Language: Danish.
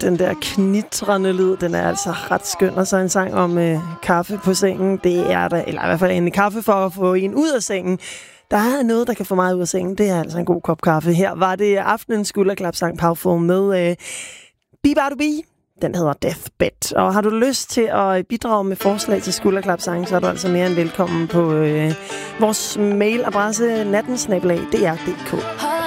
den der knitrende lyd, den er altså ret skøn. Og så en sang om kaffe på sengen, det er der, eller i hvert fald en kaffe for at få en ud af sengen. Der er noget, der kan få mig ud af sengen. Det er altså en god kop kaffe. Her var det aftenens skulderklapsang Powerful med Bibadubi. Den hedder Deathbed. Og har du lyst til at bidrage med forslag til skulderklapsang, så er du altså mere end velkommen på vores mailadresse nattensnabelag.dr.dk.